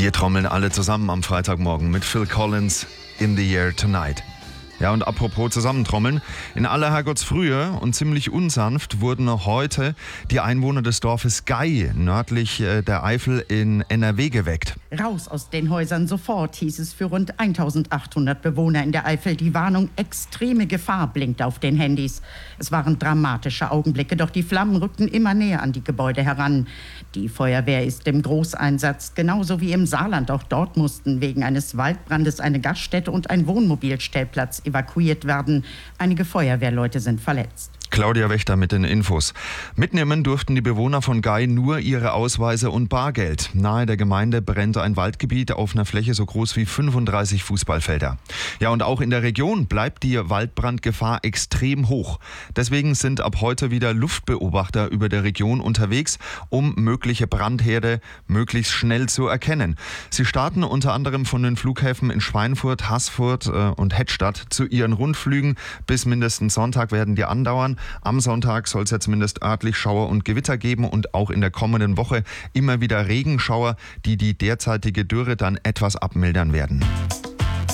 Wir trommeln alle zusammen am Freitagmorgen mit Phil Collins, In the Air Tonight. Ja, und apropos Zusammentrommeln, in aller Herrgottsfrühe und ziemlich unsanft wurden heute die Einwohner des Dorfes Gey nördlich der Eifel in NRW geweckt. Raus aus den Häusern sofort, hieß es für rund 1800 Bewohner in der Eifel. Die Warnung extreme Gefahr blinkt auf den Handys. Es waren dramatische Augenblicke, doch die Flammen rückten immer näher an die Gebäude heran. Die Feuerwehr ist im Großeinsatz, genauso wie im Saarland. Auch dort mussten wegen eines Waldbrandes eine Gaststätte und ein Wohnmobilstellplatz evakuiert werden. Einige Feuerwehrleute sind verletzt. Claudia Wächter mit den Infos. Mitnehmen durften die Bewohner von Gey nur ihre Ausweise und Bargeld. Nahe der Gemeinde brennt ein Waldgebiet auf einer Fläche so groß wie 35 Fußballfelder. Ja, und auch in der Region bleibt die Waldbrandgefahr extrem hoch. Deswegen sind ab heute wieder Luftbeobachter über der Region unterwegs, um mögliche Brandherde möglichst schnell zu erkennen. Sie starten unter anderem von den Flughäfen in Schweinfurt, Haßfurt und Hettstadt zu ihren Rundflügen. Bis mindestens Sonntag werden die andauern. Am Sonntag soll es ja zumindest örtlich Schauer und Gewitter geben und auch in der kommenden Woche immer wieder Regenschauer, die die derzeitige Dürre dann etwas abmildern werden.